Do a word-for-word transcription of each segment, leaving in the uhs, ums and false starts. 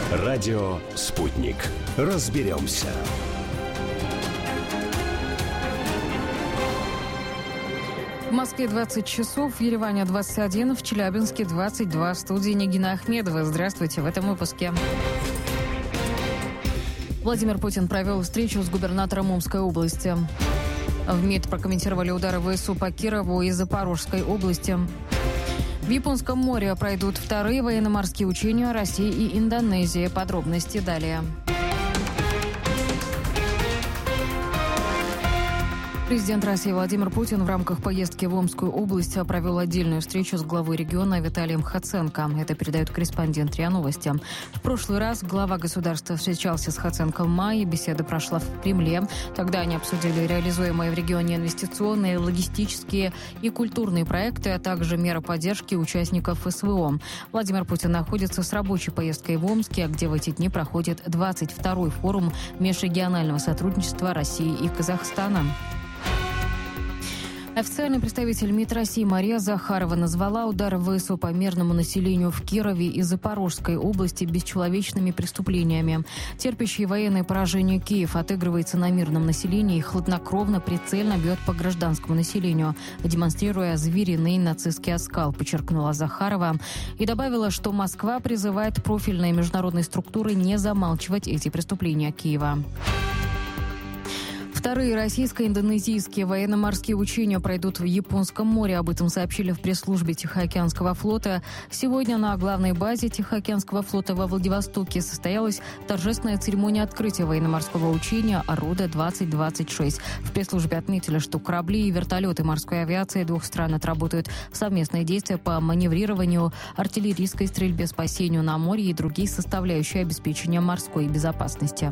Радио «Спутник». Разберемся. В Москве двадцать часов, в Ереване двадцать один, в Челябинске двадцать два. В студии Нигина Ахмедова. Здравствуйте в этом выпуске. Владимир Путин провел встречу с губернатором Омской области. В МИД прокомментировали удары ВСУ по Кирову и Запорожской области. В Японском море пройдут вторые военно-морские учения России и Индонезии. Подробности далее. Президент России Владимир Путин в рамках поездки в Омскую область провел отдельную встречу с главой региона Виталием Хоценко. Это передает корреспондент РИА Новости. В прошлый раз глава государства встречался с Хоценко в мае. Беседа прошла в Кремле. Тогда они обсудили реализуемые в регионе инвестиционные, логистические и культурные проекты, а также меры поддержки участников СВО. Владимир Путин находится с рабочей поездкой в Омске, где в эти дни проходит двадцать второй форум межрегионального сотрудничества России и Казахстана. Официальный представитель МИД России Мария Захарова назвала удары ВСУ по мирному населению в Кирове и Запорожской области бесчеловечными преступлениями. Терпящий военное поражение Киев отыгрывается на мирном населении и хладнокровно, прицельно бьет по гражданскому населению, демонстрируя звериный нацистский оскал, подчеркнула Захарова и добавила, что Москва призывает профильные международные структуры не замалчивать эти преступления Киева. Вторые российско-индонезийские военно-морские учения пройдут в Японском море. Об этом сообщили в пресс-службе Тихоокеанского флота. Сегодня на главной базе Тихоокеанского флота во Владивостоке состоялась торжественная церемония открытия военно-морского учения «Оруда-двадцать двадцать шесть». В пресс-службе отметили, что корабли и вертолеты морской авиации двух стран отработают совместные действия по маневрированию, артиллерийской стрельбе, спасению на море и другие составляющие обеспечения морской безопасности.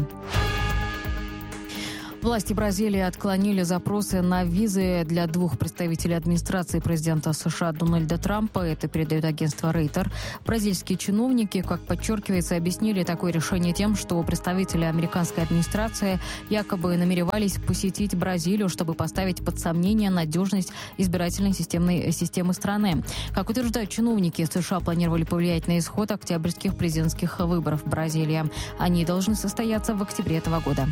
Власти Бразилии отклонили запросы на визы для двух представителей администрации президента США Дональда Трампа. Это передает агентство Рейтер. Бразильские чиновники, как подчеркивается, объяснили такое решение тем, что представители американской администрации якобы намеревались посетить Бразилию, чтобы поставить под сомнение надежность избирательной системной, системы страны. Как утверждают чиновники, США планировали повлиять на исход октябрьских президентских выборов в Бразилии. Они должны состояться в октябре этого года.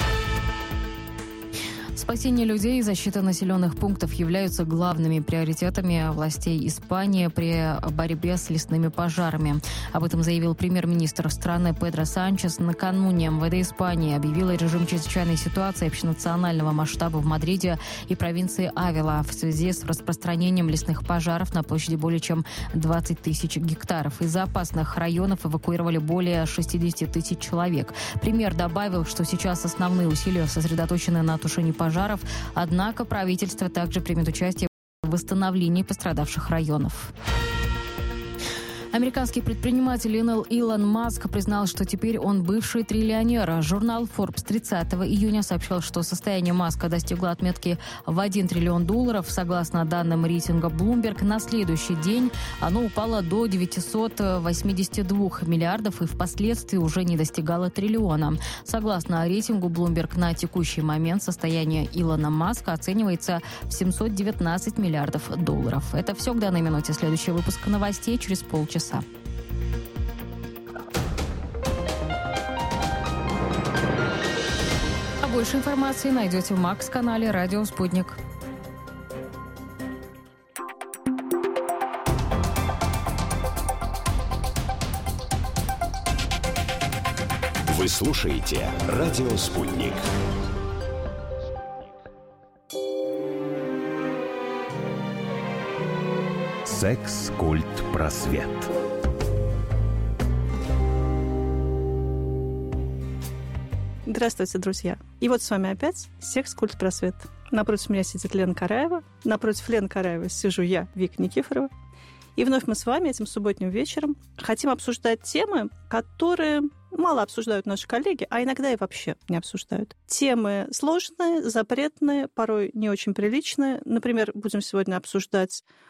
Спасение людей и защита населенных пунктов являются главными приоритетами властей Испании при борьбе с лесными пожарами. Об этом заявил премьер-министр страны Педро Санчес. Накануне МВД Испании объявила режим чрезвычайной ситуации общенационального масштаба в Мадриде и провинции Авила в связи с распространением лесных пожаров на площади более чем двадцать тысяч гектаров. Из опасных районов эвакуировали более шестьдесят тысяч человек. Премьер добавил, что сейчас основные усилия сосредоточены на тушении пожаров. Однако правительство также примет участие в восстановлении пострадавших районов. Американский предприниматель Илон Маск признал, что теперь он бывший триллионер. Журнал Forbes тридцатого июня сообщил, что состояние Маска достигло отметки в один триллион долларов. Согласно данным рейтинга Bloomberg, на следующий день оно упало до девятисот восьмидесяти двух миллиардов и впоследствии уже не достигало триллиона. Согласно рейтингу Bloomberg, на текущий момент состояние Илона Маска оценивается в семьсот девятнадцать миллиардов долларов. Это все к данной минуте. Следующий выпуск новостей через полчаса. А больше информации найдете в Макс-канале «Радио Спутник». Вы слушаете «Радио Спутник». Секс, культ, просвет. Здравствуйте, друзья. И вот с вами опять «Секс, культ, просвет». Напротив меня сидит Лена Караева. Напротив Лены Караевой сижу я, Вика Никифорова. И вновь мы с вами этим субботним вечером хотим обсуждать темы, которые мало обсуждают наши коллеги, а иногда и вообще не обсуждают. Темы сложные, запретные, порой не очень приличные. Например, будем сегодня обсуждать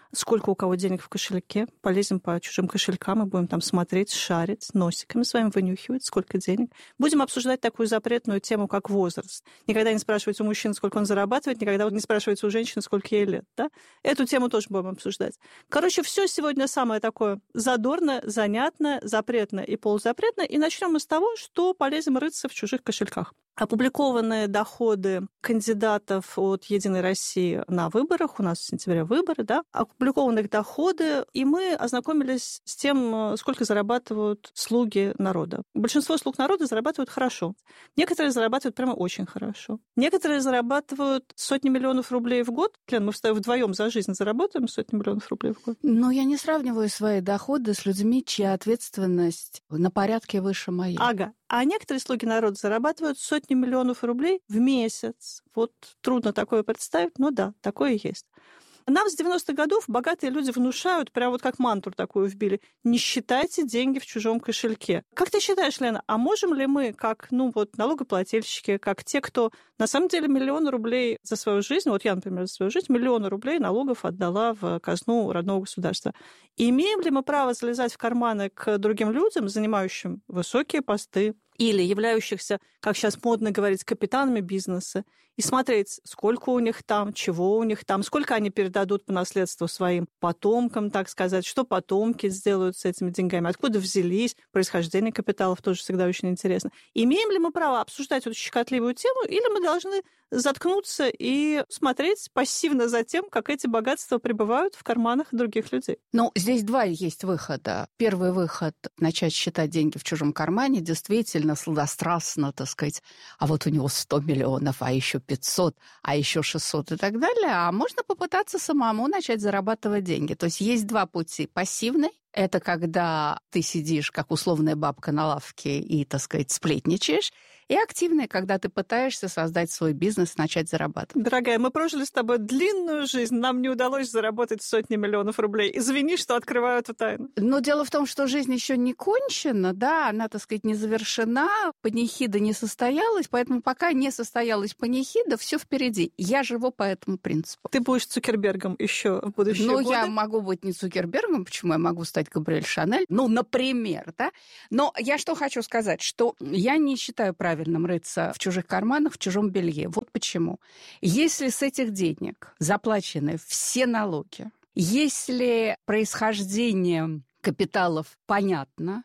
сколько у кого денег в кошельке. Полезем по чужим кошелькам и будем там смотреть, шарить, носиками своим вынюхивать, сколько денег. Будем обсуждать такую запретную тему, как возраст. Никогда не спрашивайте у мужчины, сколько он зарабатывает, никогда не спрашивайте у женщины, сколько ей лет. Да? Эту тему тоже будем обсуждать. Короче, все сегодня самое такое задорное, занятное, запретное и полузапретное. И начнем мы с того, что полезем рыться в чужих кошельках. Опубликованные доходы кандидатов от «Единой России» на выборах, у нас в сентябре выборы, да, опубликованы их доходы, и мы ознакомились с тем, сколько зарабатывают слуги народа. Большинство слуг народа зарабатывают хорошо. Некоторые зарабатывают прямо очень хорошо. Некоторые зарабатывают сотни миллионов рублей в год. Лен, мы вдвоем за жизнь заработаем сотни миллионов рублей в год. Но я не сравниваю свои доходы с людьми, чья ответственность на порядке выше моей. Ага. А некоторые слуги народа зарабатывают сотни миллионов рублей в месяц. Вот трудно такое представить, но да, такое есть. Нам с девяностых годов богатые люди внушают, прям вот как мантру такую вбили, не считайте деньги в чужом кошельке. Как ты считаешь, Лена, а можем ли мы, как ну вот налогоплательщики, как те, кто на самом деле миллионы рублей за свою жизнь, вот я, например, за свою жизнь, миллионы рублей налогов отдала в казну родного государства, имеем ли мы право залезать в карманы к другим людям, занимающим высокие посты, или являющихся, как сейчас модно говорить, капитанами бизнеса, и смотреть, сколько у них там, чего у них там, сколько они передадут по наследству своим потомкам, так сказать, что потомки сделают с этими деньгами, откуда взялись, происхождение капиталов тоже всегда очень интересно. Имеем ли мы право обсуждать эту щекотливую тему, или мы должны заткнуться и смотреть пассивно за тем, как эти богатства пребывают в карманах других людей? Ну, здесь два есть выхода. Первый выход – начать считать деньги в чужом кармане, действительно сладострастно, так сказать, а вот у него сто миллионов, а еще пятьсот, а еще шестьсот и так далее. А можно попытаться самому начать зарабатывать деньги. То есть есть два пути. Пассивный – это когда ты сидишь, как условная бабка на лавке и, так сказать, сплетничаешь. И активный, когда ты пытаешься создать свой бизнес, начать зарабатывать. Дорогая, мы прожили с тобой длинную жизнь, нам не удалось заработать сотни миллионов рублей. Извини, что открываю эту тайну. Но дело в том, что жизнь еще не кончена, да, она, так сказать, не завершена, панихида не состоялась, поэтому пока не состоялась панихида, все впереди. Я живу по этому принципу. Ты будешь Цукербергом еще в будущие ну, годы? Ну, я могу быть не Цукербергом, почему я могу стать Габриэль Шанель, ну, например, да. Но я что хочу сказать, что я не считаю правильным рыться в чужих карманах, в чужом белье. Вот почему. Если с этих денег заплачены все налоги, если происхождение капиталов понятно,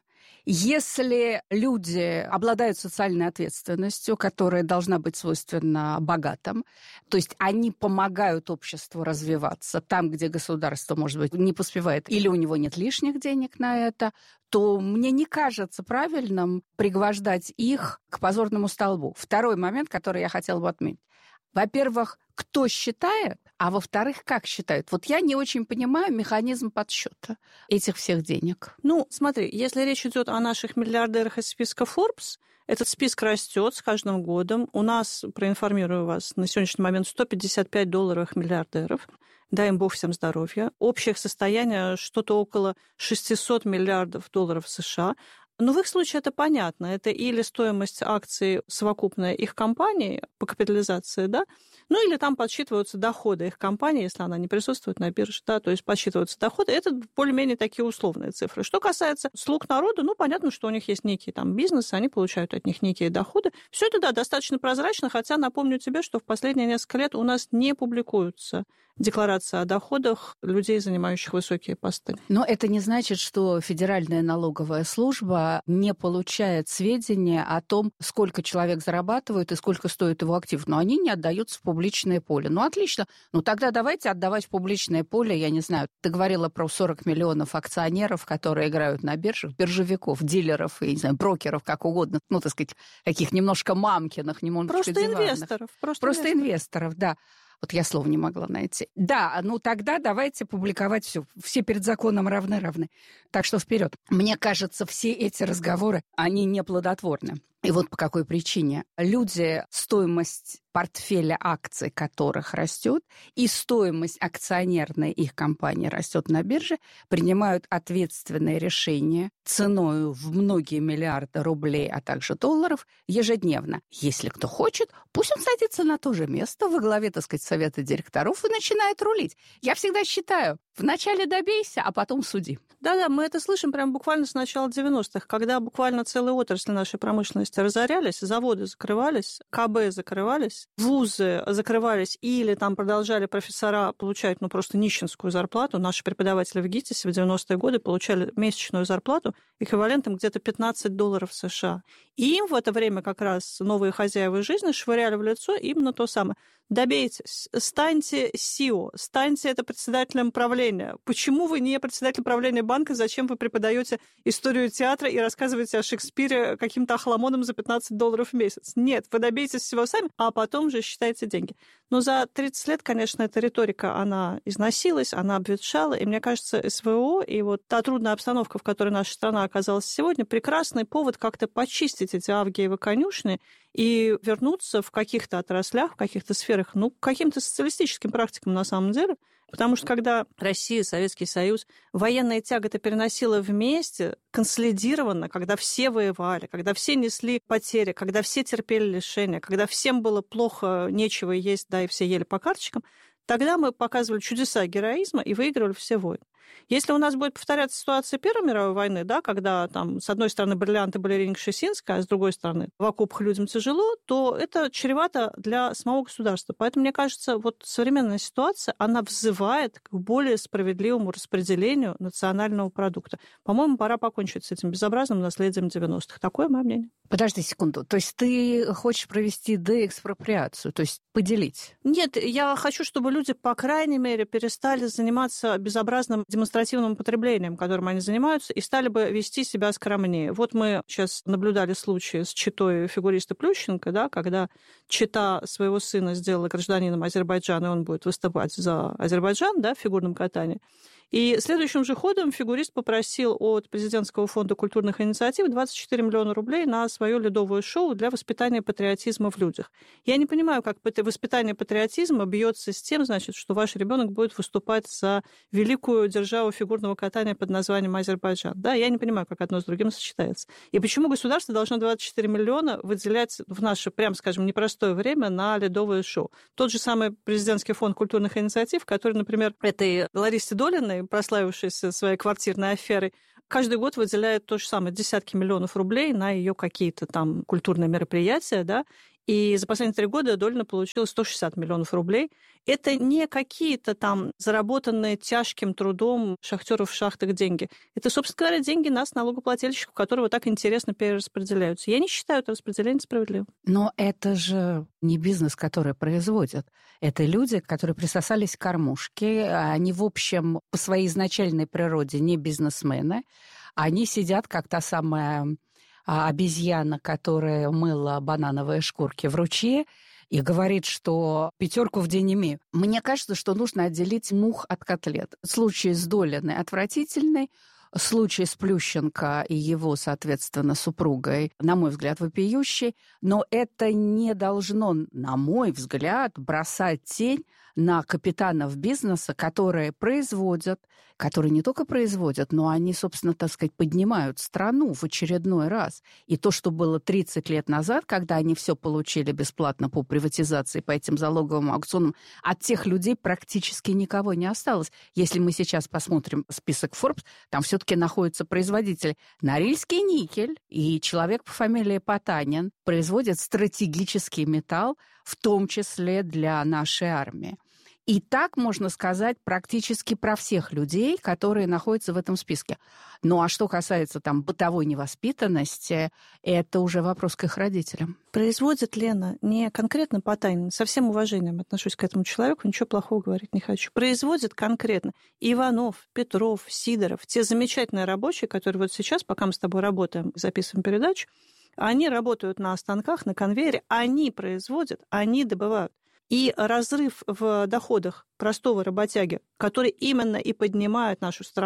если люди обладают социальной ответственностью, которая должна быть свойственна богатым, то есть они помогают обществу развиваться там, где государство, может быть, не поспевает, или у него нет лишних денег на это, то мне не кажется правильным пригвождать их к позорному столбу. Второй момент, который я хотела бы отметить. Во-первых, кто считает, а во-вторых, как считают. Вот я не очень понимаю механизм подсчета этих всех денег. Ну, смотри, если речь идет о наших миллиардерах из списка Forbes, этот список растет с каждым годом. У нас, проинформирую вас, на сегодняшний момент сто пятьдесят пять долларовых миллиардеров. Дай им Бог всем здоровья. Общее состояние что-то около шестьсот миллиардов долларов США. Но в их случае это понятно. Это или стоимость акций совокупная их компании по капитализации, да, ну или там подсчитываются доходы их компании, если она не присутствует на бирже, да, то есть подсчитываются доходы. Это более-менее такие условные цифры. Что касается слуг народа, ну, понятно, что у них есть некие там бизнесы, они получают от них некие доходы. Все это, да, достаточно прозрачно, хотя напомню тебе, что в последние несколько лет у нас не публикуются декларации о доходах людей, занимающих высокие посты. Но это не значит, что Федеральная налоговая служба не получает сведения о том, сколько человек зарабатывает и сколько стоит его актив. Но они не отдаются в публичное поле. Ну, отлично. Ну, тогда давайте отдавать в публичное поле, я не знаю, ты говорила про сорок миллионов акционеров, которые играют на биржах, биржевиков, дилеров, и, не знаю, брокеров, как угодно, ну, так сказать, таких немножко мамкиных, немножко Просто диванных. инвесторов. Просто, Просто инвесторов. инвесторов, да. Вот я слова не могла найти. Да, ну тогда давайте публиковать все. Все перед законом равны-равны. Так что вперед. Мне кажется, все эти разговоры, они неплодотворны. И вот по какой причине. Люди, стоимость портфеля акций которых растет, и стоимость акционерной их компании растет на бирже, принимают ответственные решения ценой в многие миллиарды рублей, а также долларов ежедневно. Если кто хочет, пусть он садится на то же место во главе, так сказать, совета директоров и начинает рулить. Я всегда считаю, вначале добейся, а потом суди. Да-да, мы это слышим прям буквально с начала девяностых, когда буквально целые отрасли нашей промышленности разорялись, заводы закрывались, КБ закрывались, вузы закрывались, или там продолжали профессора получать, ну, просто нищенскую зарплату. Наши преподаватели в ГИТИСе в девяностые годы получали месячную зарплату эквивалентом где-то пятнадцать долларов США. И им в это время как раз новые хозяева жизни швыряли в лицо именно то самое. Добейтесь, станьте си и о, станьте это председателем правления. Почему вы не председатель правления банка? Зачем вы преподаете историю театра и рассказываете о Шекспире каким-то охламоном за пятнадцать долларов в месяц? Нет, вы добейтесь всего сами, а потом же считайте деньги. Но за тридцать лет, конечно, эта риторика, она износилась, она обветшала, и мне кажется, эс вэ о и вот та трудная обстановка, в которой наша страна оказалась сегодня, прекрасный повод как-то почистить эти авгиевы конюшни и вернуться в каких-то отраслях, в каких-то сферах, ну, к каким-то социалистическим практикам на самом деле. Потому что когда Россия, Советский Союз, военные тяготы переносила вместе, консолидированно, когда все воевали, когда все несли потери, когда все терпели лишения, когда всем было плохо, нечего есть, да, и все ели по карточкам, тогда мы показывали чудеса героизма и выигрывали все войны. Если у нас будет повторяться ситуация Первой мировой войны, да, когда там с одной стороны бриллианты балерины Кшесинской, а с другой стороны в окопах людям тяжело, то это чревато для самого государства. Поэтому, мне кажется, вот современная ситуация, она взывает к более справедливому распределению национального продукта. По-моему, пора покончить с этим безобразным наследием девяностых. Такое мое мнение. Подожди секунду. То есть ты хочешь провести деэкспроприацию, то есть поделить? Нет, я хочу, чтобы люди, по крайней мере, перестали заниматься безобразным демонстративным потреблением, которым они занимаются, и стали бы вести себя скромнее. Вот мы сейчас наблюдали случай с читой фигуриста Плющенко, да, когда чита своего сына сделала гражданином Азербайджана, и он будет выступать за Азербайджан, да, в фигурном катании. И следующим же ходом фигурист попросил от Президентского фонда культурных инициатив двадцать четыре миллиона рублей на свое ледовое шоу для воспитания патриотизма в людях. Я не понимаю, как воспитание патриотизма бьется с тем, значит, что ваш ребенок будет выступать за великую державу фигурного катания под названием Азербайджан. Да, я не понимаю, как одно с другим сочетается. И почему государство должно двадцать четыре миллиона выделять в наше, прям скажем, непростое время на ледовое шоу. Тот же самый Президентский фонд культурных инициатив, который, например, этой Ларисе Долиной, прославившейся своей квартирной аферой, каждый год выделяет то же самое, десятки миллионов рублей на ее какие-то там культурные мероприятия, да, и за последние три года Долина получила сто шестьдесят миллионов рублей. Это не какие-то там заработанные тяжким трудом шахтеров в шахтах деньги. Это, собственно говоря, деньги нас, налогоплательщиков, которые вот так интересно перераспределяются. Я не считаю это распределение справедливым. Но это же не бизнес, который производят. Это люди, которые присосались к кормушке. Они, в общем, по своей изначальной природе не бизнесмены. Они сидят, как та самая обезьяна, которая мыла банановые шкурки в ручье, и говорит, что пятерку в день имею. Мне кажется, что нужно отделить мух от котлет. Случай с Долиной отвратительный, случай с Плющенко и его, соответственно, супругой, на мой взгляд, вопиющий, но это не должно, на мой взгляд, бросать тень на капитанов бизнеса, которые производят, которые не только производят, но они, собственно, так сказать, поднимают страну в очередной раз. И то, что было тридцать лет назад, когда они все получили бесплатно по приватизации, по этим залоговым аукционам, от тех людей практически никого не осталось. Если мы сейчас посмотрим список Forbes, там все-таки находятся производители. Норильский никель и человек по фамилии Потанин производят стратегический металл, в том числе для нашей армии. И так можно сказать практически про всех людей, которые находятся в этом списке. Ну а что касается там бытовой невоспитанности, это уже вопрос к их родителям. Производит, Лена, не конкретно Потанин, со всем уважением отношусь к этому человеку, ничего плохого говорить не хочу. Производит конкретно Иванов, Петров, Сидоров, те замечательные рабочие, которые вот сейчас, пока мы с тобой работаем, записываем передачу, они работают на станках, на конвейере, они производят, они добывают. И разрыв в доходах простого работяги, который именно и поднимает нашу страну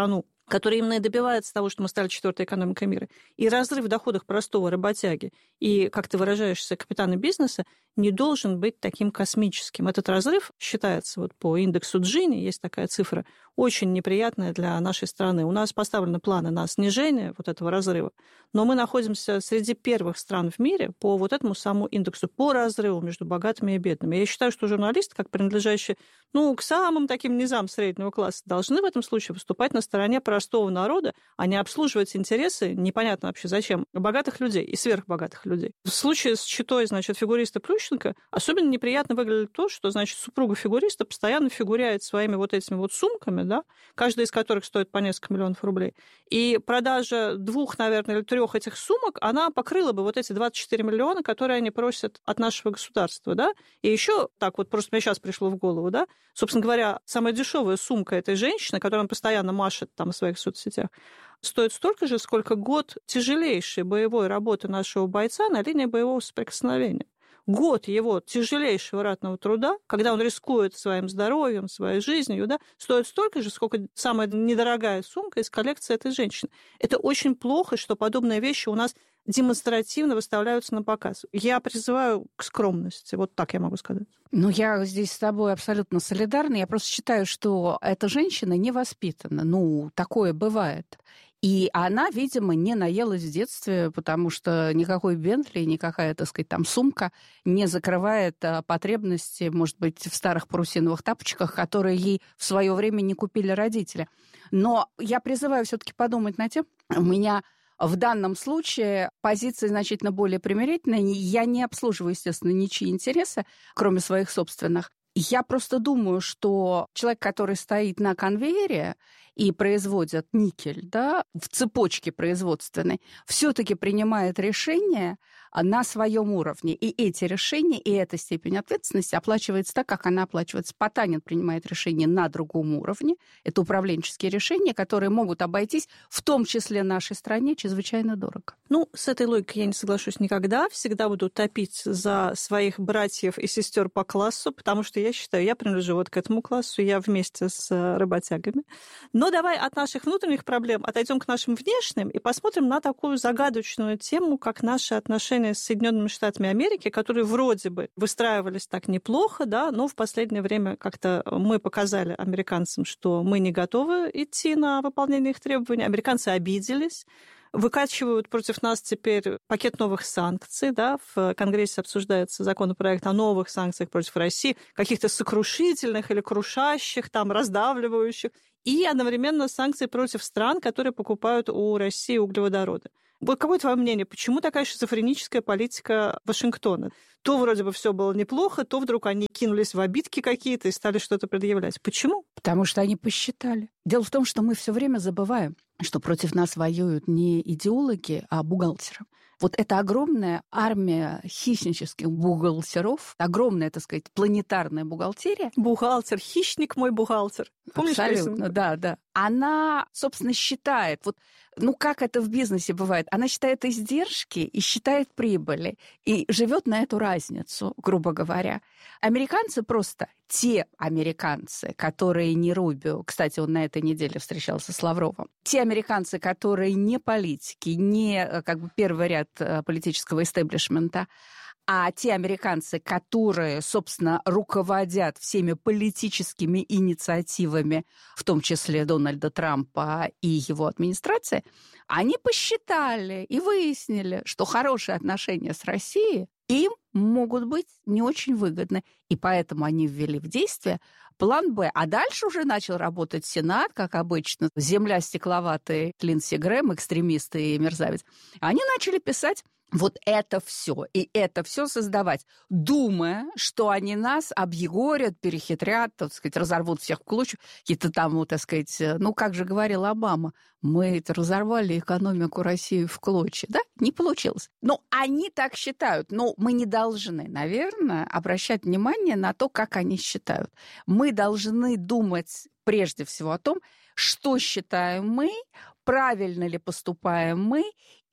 который именно и добивается того, что мы стали четвертой экономикой мира, и разрыв в доходах простого работяги, и, как ты выражаешься, капитана бизнеса, не должен быть таким космическим. Этот разрыв считается вот по индексу Джини, есть такая цифра, очень неприятная для нашей страны. У нас поставлены планы на снижение вот этого разрыва, но мы находимся среди первых стран в мире по вот этому самому индексу, по разрыву между богатыми и бедными. Я считаю, что журналисты, как принадлежащие ну, к самым таким низам среднего класса, должны в этом случае выступать на стороне простого народа, а не обслуживать интересы, непонятно вообще зачем, богатых людей и сверхбогатых людей. В случае с читой, значит, фигуриста Плющенко особенно неприятно выглядит то, что, значит, супруга фигуриста постоянно фигуряет своими вот этими вот сумками, да, каждая из которых стоит по несколько миллионов рублей. И продажа двух, наверное, или трех этих сумок, она покрыла бы вот эти двадцать четыре миллиона, которые они просят от нашего государства, да. И еще так вот просто мне сейчас пришло в голову, да, собственно говоря, самая дешевая сумка этой женщины, которую он постоянно машет там в своих соцсетях, стоит столько же, сколько год тяжелейшей боевой работы нашего бойца на линии боевого соприкосновения. Год его тяжелейшего ратного труда, когда он рискует своим здоровьем, своей жизнью, да, стоит столько же, сколько самая недорогая сумка из коллекции этой женщины. Это очень плохо, что подобные вещи у нас демонстративно выставляются на показ. Я призываю к скромности. Вот так я могу сказать. Ну, я здесь с тобой абсолютно солидарна. Я просто считаю, что эта женщина не воспитана. Ну, такое бывает. И она, видимо, не наелась в детстве, потому что никакой Бентли, никакая, так сказать, там сумка не закрывает потребности, может быть, в старых парусиновых тапочках, которые ей в свое время не купили родители. Но я призываю все-таки подумать над тем, у меня в данном случае позиция значительно более примирительная. Я не обслуживаю, естественно, ничьи интересы, кроме своих собственных. Я просто думаю, что человек, который стоит на конвейере и производит никель, да, в цепочке производственной, все-таки принимает решения на своем уровне. И эти решения, и эта степень ответственности оплачивается так, как она оплачивается. Потанин принимает решения на другом уровне. Это управленческие решения, которые могут обойтись, в том числе нашей стране, чрезвычайно дорого. Ну, с этой логикой я не соглашусь никогда. Всегда буду топить за своих братьев и сестер по классу, потому что я считаю, я принадлежу вот к этому классу, я вместе с работягами. Но давай от наших внутренних проблем отойдем к нашим внешним и посмотрим на такую загадочную тему, как наши отношения с Соединенными Штатами Америки, которые вроде бы выстраивались так неплохо, да, но в последнее время как-то мы показали американцам, что мы не готовы идти на выполнение их требований. Американцы обиделись, выкачивают против нас теперь пакет новых санкций. Да? В Конгрессе обсуждается законопроект о новых санкциях против России, каких-то сокрушительных или крушащих, там, раздавливающих, и одновременно санкции против стран, которые покупают у России углеводороды. Вот какое твое мнение, почему такая шизофреническая политика Вашингтона? То вроде бы все было неплохо, то вдруг они кинулись в обидки какие-то и стали что-то предъявлять. Почему? Потому что они посчитали. Дело в том, что мы все время забываем, что против нас воюют не идеологи, а бухгалтеры. Вот эта огромная армия хищнических бухгалтеров, огромная, так сказать, планетарная бухгалтерия. Бухгалтер, хищник мой бухгалтер. Помнишь, абсолютно, рисунок? да, да. Она, собственно, считает, вот, ну как это в бизнесе бывает, она считает издержки и считает прибыли, и живет на эту разницу, грубо говоря. Американцы просто, те американцы, которые не Рубио, кстати, он на этой неделе встречался с Лавровым, те американцы, которые не политики, не как бы первый ряд политического истеблишмента, а те американцы, которые, собственно, руководят всеми политическими инициативами, в том числе Дональда Трампа и его администрации, они посчитали и выяснили, что хорошие отношения с Россией им могут быть не очень выгодны. И поэтому они ввели в действие план «Б». А дальше уже начал работать Сенат, как обычно. Земля стекловатая, Линдси Грэм, экстремист и мерзавец. Они начали писать вот это все, и это все создавать, думая, что они нас объегорят, перехитрят, так сказать, разорвут всех в клочья, какие-то там, вот, так сказать, ну, как же говорил Обама, мы разорвали экономику России в клочья, да? Не получилось. Но они так считают, но мы не должны, наверное, обращать внимание на то, как они считают. Мы должны думать прежде всего о том, что считаем мы, правильно ли поступаем мы,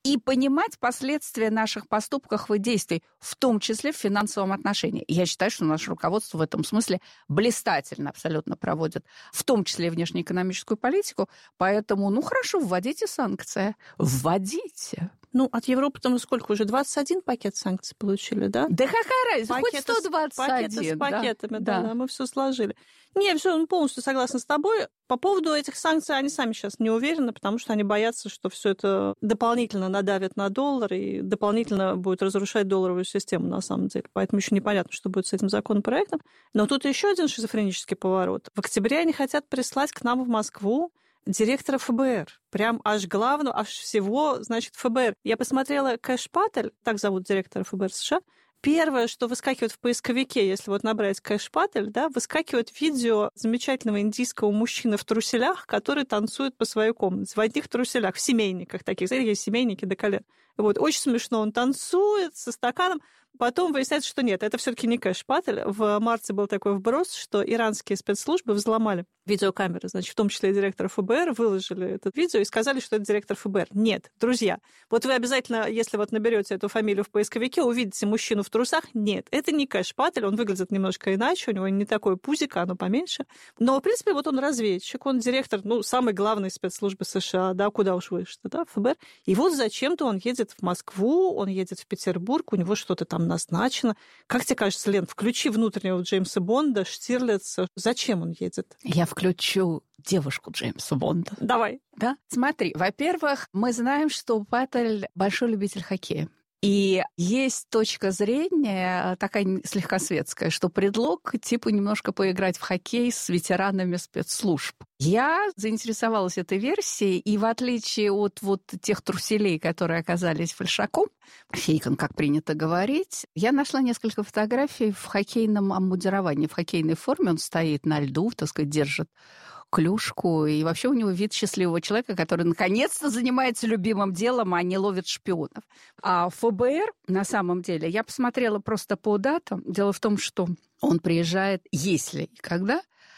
и понимать последствия наших поступков и действий, в том числе в финансовом отношении. И я считаю, что наше руководство в этом смысле блистательно абсолютно проводит, в том числе и внешнеэкономическую политику. Поэтому, ну хорошо, вводите санкции. Вводите. Ну, от Европы там сколько уже? двадцать один пакет санкций получили, да? Да какая разница? Пакеты Хоть сто двадцать один. Пакеты с пакетами, да, да. да, мы все сложили. Не, все, полностью согласна с тобой. По поводу этих санкций они сами сейчас не уверены, потому что они боятся, что все это дополнительно надавит на доллар и дополнительно будет разрушать долларовую систему на самом деле. Поэтому еще непонятно, что будет с этим законопроектом. Но тут еще один шизофренический поворот. В октябре они хотят прислать к нам в Москву директора эф бэ эр. Прям аж главного, аж всего, значит, эф бэ эр. Я посмотрела Кэш Патель, так зовут директора эф бэ эр США. Первое, что выскакивает в поисковике, если вот набрать Кэш Патель, да, выскакивает видео замечательного индийского мужчины в труселях, который танцует по своей комнате, в одних труселях, в семейниках таких. Знаете, есть семейники до колен. Вот, очень смешно, он танцует со стаканом. Потом выясняется, что нет, это все-таки не Кэш Патель. В марте был такой вброс, что иранские спецслужбы взломали видеокамеры, значит, в том числе и директор эф бэ эр, выложили это видео и сказали, что это директор эф бэ эр. Нет, друзья, вот вы обязательно, если вот наберете эту фамилию в поисковике, увидите мужчину в трусах. Нет, это не Кэш Патель, он выглядит немножко иначе, у него не такое пузико, оно поменьше. Но, в принципе, вот он разведчик, он директор, ну, самой главной спецслужбы США, да, куда уж выше-то, да, эф бэ эр. И вот зачем-то он едет в Москву, он едет в Петербург, у него что-то там назначено. Как тебе кажется, Лен, включи внутреннего Джеймса Бонда, Штирлица. Зачем он едет? Я включу девушку Джеймса Бонда. Давай. Да? Смотри, во-первых, мы знаем, что Патель большой любитель хоккея. И есть точка зрения, такая слегка светская, что предлог типа немножко поиграть в хоккей с ветеранами спецслужб. Я заинтересовалась этой версией, и в отличие от вот тех труселей, которые оказались фальшаком, фейком, как принято говорить, я нашла несколько фотографий в хоккейном обмундировании, в хоккейной форме. Он стоит на льду, так сказать, держит клюшку, и вообще у него вид счастливого человека, который наконец-то занимается любимым делом, а не ловит шпионов. А эф бэ эр, на самом деле, я посмотрела просто по датам. Дело в том, что он приезжает, если и когда,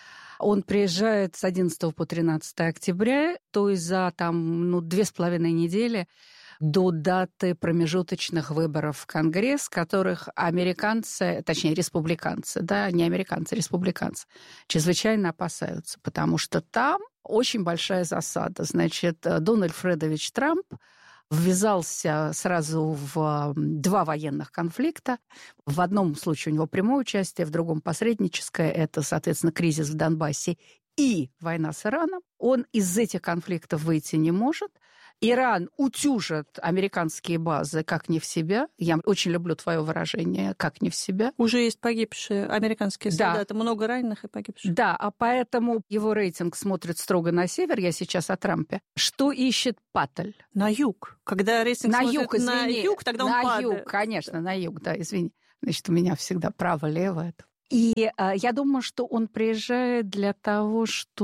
он приезжает с одиннадцатого по тринадцатое октября, то есть за там, ну, две с половиной недели до даты промежуточных выборов в Конгресс, которых американцы, точнее, республиканцы, да, не американцы, республиканцы, чрезвычайно опасаются, потому что там очень большая засада. Значит, Дональд Фредович Трамп ввязался сразу в два военных конфликта. В одном случае у него прямое участие, в другом посредническое. Это, соответственно, кризис в Донбассе и война с Ираном. Он из этих конфликтов выйти не может. Иран утюжит американские базы как не в себя. Я очень люблю твое выражение «как не в себя». Уже есть погибшие американские солдаты, да. Много раненых и погибших. Да, а поэтому его рейтинг смотрит строго на север. Я сейчас о Трампе. Что ищет Патель? На юг. Когда рейтинг на смотрит юг, извини. на юг, тогда он на падает. На юг, конечно, на юг, да, извини. Значит, у меня всегда право-лево. И э, я думаю, что он приезжает для того,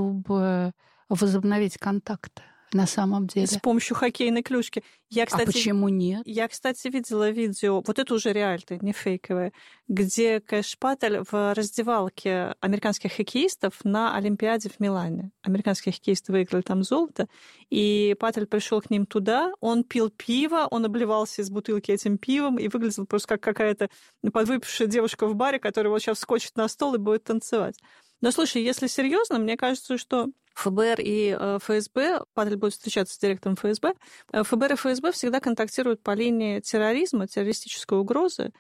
чтобы возобновить контакты. На самом деле. С помощью хоккейной клюшки. Я, кстати, а почему нет? Я, кстати, видела видео, вот это уже реально, не фейковое, где Кэш Патель в раздевалке американских хоккеистов на Олимпиаде в Милане. Американские хоккеисты выиграли там золото, и Патель пришел к ним туда, он пил пиво, он обливался из бутылки этим пивом и выглядел просто как какая-то подвыпившая девушка в баре, которая вот сейчас вскочит на стол и будет танцевать. Но, слушай, если серьезно, мне кажется, что эф бэ эр и эф эс бэ, Патель будет встречаться с директором эф эс бэ, эф бэ эр и эф эс бэ всегда контактируют по линии терроризма, террористической угрозы.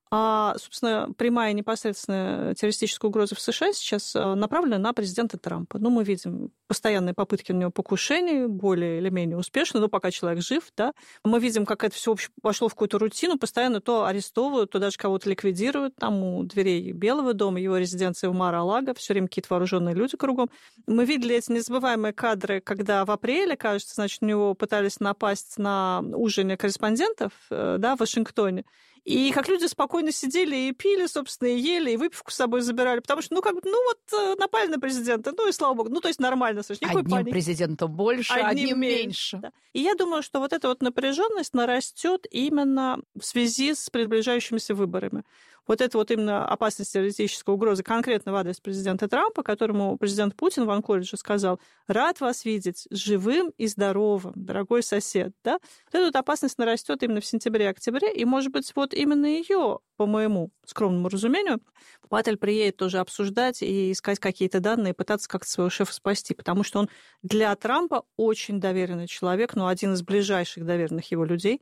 А, собственно, прямая непосредственная террористическая угроза в США сейчас направлена на президента Трампа. Ну, мы видим постоянные попытки у него покушений, более или менее успешные, но пока человек жив, да. Мы видим, как это все пошло в какую-то рутину, постоянно то арестовывают, то даже кого-то ликвидируют. Там у дверей Белого дома, его резиденции в Мар-а-Лаго, все время какие-то вооруженные люди кругом. Мы видели эти незабываемые кадры, когда в апреле, кажется, значит, у него пытались напасть на ужине корреспондентов, да, в Вашингтоне. И как люди спокойно сидели и пили, собственно, и ели, и выпивку с собой забирали. Потому что, ну, как бы, ну, вот напали на президента, ну, и слава богу. Ну, то есть нормально, слушай, никакой одним паники. президентом больше, одним, одним меньше. Да. И я думаю, что вот эта вот напряженность нарастет именно в связи с приближающимися выборами. вот это вот именно опасность террористической угрозы конкретно в адрес президента Трампа, которому президент Путин в Анкоридже сказал: рад вас видеть живым и здоровым, дорогой сосед. Да? Вот эта вот опасность нарастет именно в сентябре-октябре, и, может быть, вот именно ее, по моему скромному разумению, Паттель приедет тоже обсуждать и искать какие-то данные, и пытаться как-то своего шефа спасти, потому что он для Трампа очень доверенный человек, ну, один из ближайших доверенных его людей.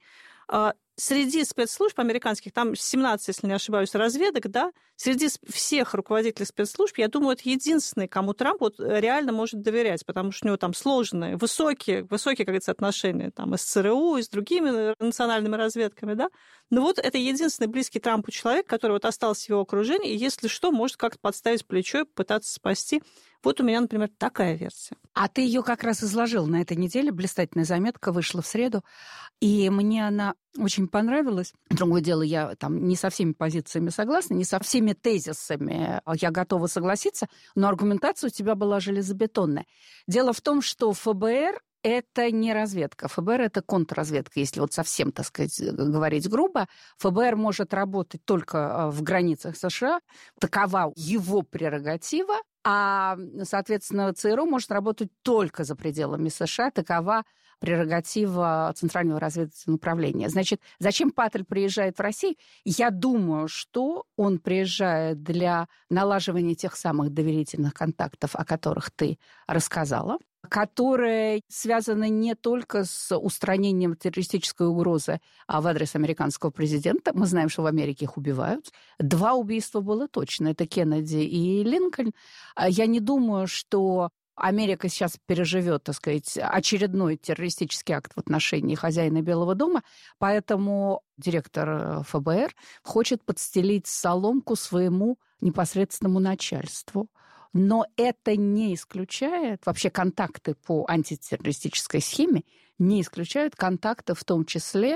Среди спецслужб американских, там семнадцать, если не ошибаюсь, разведок, да, среди всех руководителей спецслужб, я думаю, это единственный, кому Трамп вот реально может доверять, потому что у него там сложные, высокие, высокие, как говорится, отношения там и с ЦРУ, и с другими национальными разведками, да. Но вот это единственный близкий Трампу человек, который вот остался в его окружении, и если что, может как-то подставить плечо и попытаться спасти. Вот у меня, например, такая версия. А ты ее как раз изложил на этой неделе. Блистательная заметка вышла в среду. И мне она очень понравилась. Другое дело, я там не со всеми позициями согласна, не со всеми тезисами я готова согласиться, но аргументация у тебя была железобетонная. Дело в том, что ФБР — это не разведка. ФБР — это контрразведка, если вот совсем, так сказать, говорить грубо. ФБР может работать только в границах США. Такова его прерогатива. А, соответственно, ЦРУ может работать только за пределами США. Такова прерогатива Центрального разведывательного управления. Значит, зачем Паттель приезжает в Россию? Я думаю, что он приезжает для налаживания тех самых доверительных контактов, о которых ты рассказала, которые связаны не только с устранением террористической угрозы а в адрес американского президента. Мы знаем, что в Америке их убивают. Два убийства было точно. Это Кеннеди и Линкольн. Я не думаю, что Америка сейчас переживет, так сказать, очередной террористический акт в отношении хозяина Белого дома, поэтому директор ФБР хочет подстелить соломку своему непосредственному начальству. Но это не исключает, вообще контакты по антитеррористической схеме не исключают контакты в том числе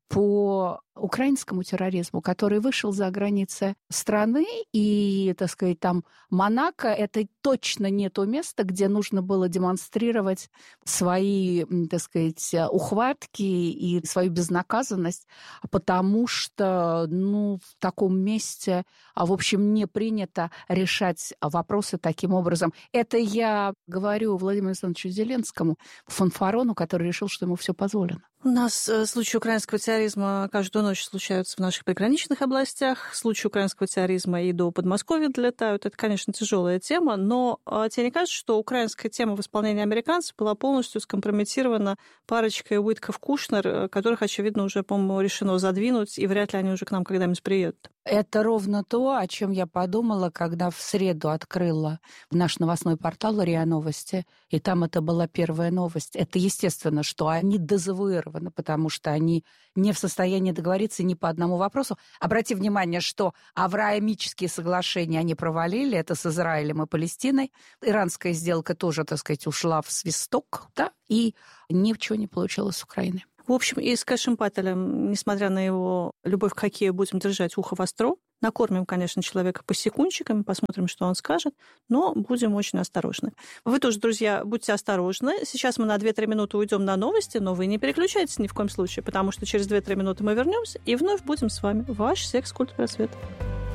по украинскому терроризму, который вышел за границы страны, и, так сказать, там Монако — это точно не то место, где нужно было демонстрировать свои, так сказать, ухватки и свою безнаказанность, потому что, ну, в таком месте, в общем, не принято решать вопросы таким образом. Это я говорю Владимиру Александровичу Зеленскому, фанфарону, который решил, что ему все позволено. У нас случаи украинского терроризма каждую ночь случаются в наших приграничных областях. Случаи украинского терроризма и до Подмосковья долетают. Это, конечно, тяжелая тема, но тебе не кажется, что украинская тема в исполнении американцев была полностью скомпрометирована парочкой Уитков-Кушнер, которых, очевидно, уже, по-моему, решено задвинуть, и вряд ли они уже к нам когда-нибудь приедут? Это ровно то, о чем я подумала, когда в среду открыла наш новостной портал РИА Новости, и там это была первая новость. Это естественно, что они дезавуированы, потому что они не в состоянии договориться ни по одному вопросу. Обрати внимание, что авраамические соглашения они провалили, это с Израилем и Палестиной. Иранская сделка тоже, так сказать, ушла в свисток, да, и ничего не получилось с Украиной. В общем, и с Кэшем Паттелем, несмотря на его любовь к хоккею, будем держать ухо востро. Накормим, конечно, человека по секундчикам, посмотрим, что он скажет, но будем очень осторожны. Вы тоже, друзья, будьте осторожны. Сейчас мы на две-три минуты уйдем на новости, но вы не переключайтесь ни в коем случае, потому что через две-три минуты мы вернемся и вновь будем с вами. Ваш секс-культ просвет.